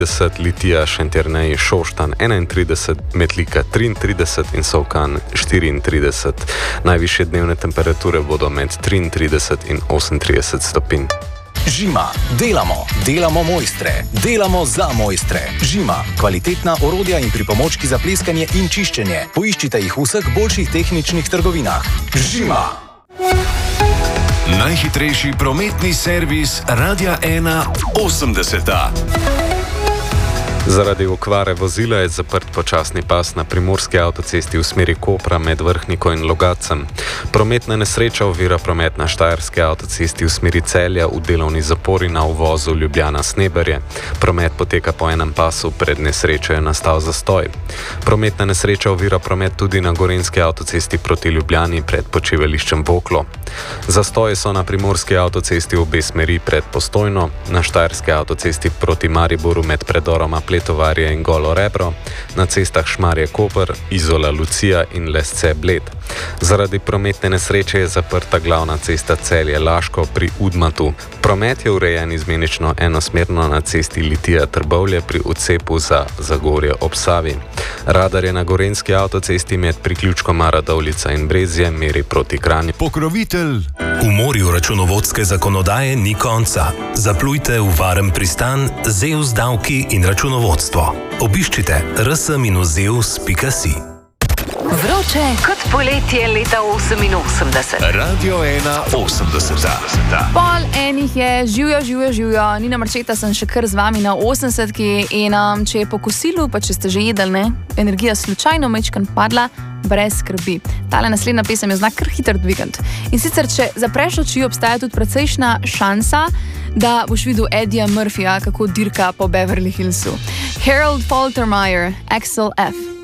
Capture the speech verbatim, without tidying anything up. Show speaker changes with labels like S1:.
S1: Litija, Šentjernej, Šoštanj enaintrideset, Metlika triintrideset in Solkan štiriintrideset. Najvišje dnevne temperature bodo med triintrideset in osemintrideset stopinj.
S2: Žima. Delamo. Delamo mojstre. Delamo za mojstre. Žima. Kvalitetna orodja in pripomočki za pleskanje in čiščenje. Poiščite jih v vseh boljših tehničnih trgovinah. Žima.
S3: Najhitrejši prometni servis Radia ena osemdeseta.
S1: Zaradi okvare vozila je zaprt počasni pas na primorski avtocesti v smeri Kopra med Vrhniko in Logatcem. Prometna nesreča ovira promet na štajerski avtocesti v smeri Celja v delovni zapori na uvozu Ljubljana-Sneberje. Promet poteka po enem pasu, pred nesrečo je nastal zastoj. Prometna nesreča ovira promet tudi na gorenjski avtocesti proti Ljubljani pred počivališčem Voklo. Zastoji so na primorski avtocesti v obe smeri pred Postojno, na štajerski avtocesti proti Mariboru med predoroma Pletovarje in Golo Rebro, na cestah Šmarje-Koper, Izola-Lucija in Lesce-Bled. Zaradi prometne nesreče je zaprta glavna cesta Celje-Laško pri Udmatu. Promet je urejen izmenično enosmerno na cesti Litija-Trbovlje pri odcepu za Zagorje ob Savi. Radar je na gorenjski avtocesti med priključkoma Radovljica in Brezje meri proti Kranju.
S3: Pokrovitelj.
S4: V morju računovodske zakonodaje ni konca. Zaplujte v varen pristan Zeus davki in računovodstvo. Obiščite r s dash zeus pika si.
S5: Vroče kot poletje leta oseminosemdeset.
S3: Radio ena osemdeseta.
S6: Pol enih je, živjo, živjo, živjo. Nina Marčeta sem še kar z vami na osemdesetki in um, če je po kosilu, pa če ste že jedli, ne, energija slučajno mečkan padla, brez skrbi. Tale naslednja pesem je znak kar hiter dvigant. In sicer, če zapreš oči, obstaja tudi precejšna šansa, da boš videl Eddija Murphyja, kako dirka po Beverly Hillsu. Harold Faltermeyer, Axel F.